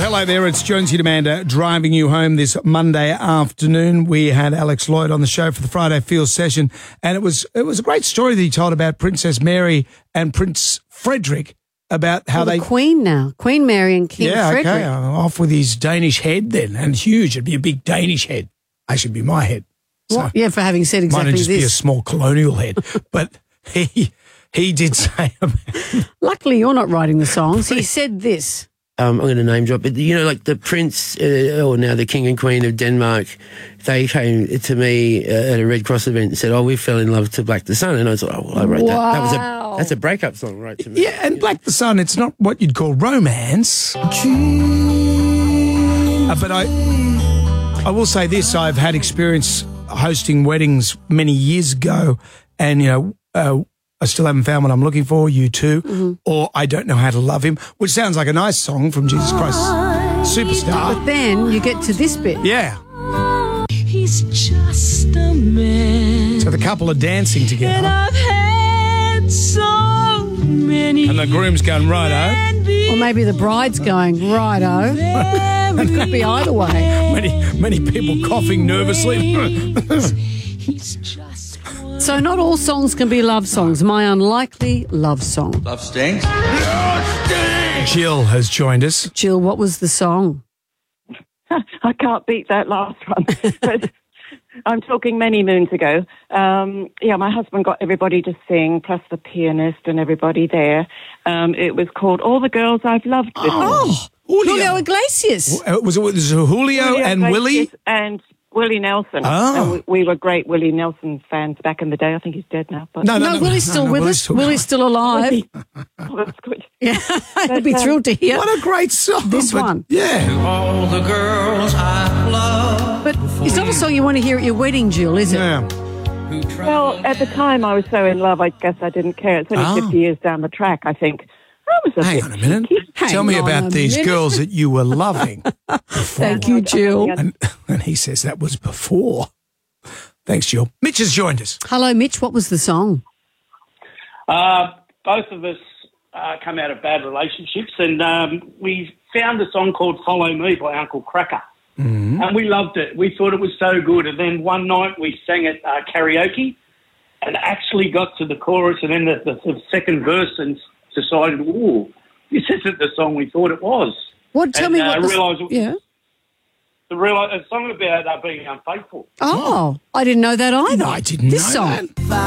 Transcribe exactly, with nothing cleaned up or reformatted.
Hello there, it's Jonesy Demander driving you home this Monday afternoon. We had Alex Lloyd on the show for the Friday Field session, and it was it was a great story that he told about Princess Mary and Prince Frederick, about how well, they... The Queen now, Queen Mary and King yeah, Frederick. okay, uh, off with his Danish head then, and huge, it'd be a big Danish head. I should be my head. So What? Yeah, for having said exactly mine would just this. be a small colonial head, but he he did say... Luckily, you're not writing the songs. He said this. Um, I'm going to name drop it. You know, like the Prince, uh, or now the King and Queen of Denmark, they came to me uh, at a Red Cross event and said, "Oh, we fell in love to Black the Sun," and I was like, "Oh, well, I wrote wow. that. That was a that's a breakup song, right?" To me. Yeah, and Black the Sun, it's not what you'd call romance. Uh, but I, I will say this: I've had experience hosting weddings many years ago, and you know. Uh, I still haven't found what I'm looking for, you too, mm-hmm. or I don't know how to love him, which sounds like a nice song from Jesus Christ Superstar. But then you get to this bit. Yeah. He's just a man. So the couple are dancing together. And I've had so many. And the groom's going, righto. Or maybe the bride's going, righto. It could be either way. Many, many people coughing nervously. He's just So not all songs can be love songs. My unlikely love song. Love stinks. Jill has joined us. Jill, what was the song? I can't beat that last one. But I'm talking many moons ago. Um, yeah, my husband got everybody to sing, plus the pianist and everybody there. Um, it was called All the Girls I've Loved Before. Oh, Julio. Julio Iglesias. Uh, Was it, was it Julio, Julio and Iglesias Willie? And Willie Nelson. Oh. And we, we were great Willie Nelson fans back in the day. I think he's dead now. But No, No, no, Willie's no, still no, with Willie's us. still- Willie's still alive. Oh, that's good. Yeah, he'll be um, thrilled to hear. What a great song. This But, one. Yeah. All the girls I love. But it's not a song you want to hear at your wedding, Jill, is it? Yeah. Who Well, at the time I was so in love, I guess I didn't care. It's only Oh. fifty years down the track, I think. That was a Hang bit on a minute. cheeky. Hang Tell me on about a these minute. girls that you were loving. Thank you, Jill. And, and he says that was before. Thanks, Jill. Mitch has joined us. Hello, Mitch. What was the song? Uh, both of us uh, come out of bad relationships, and um, we found a song called Follow Me by Uncle Cracker. Mm-hmm. And we loved it. We thought it was so good. And then one night we sang it uh, karaoke and actually got to the chorus and then the, the, the second verse and decided, ooh, this isn't the song we thought it was. What? Tell and, me uh, what the realised song... Yeah. The real, a song about uh, being unfaithful. Oh, I didn't know that either. I didn't this know song. that.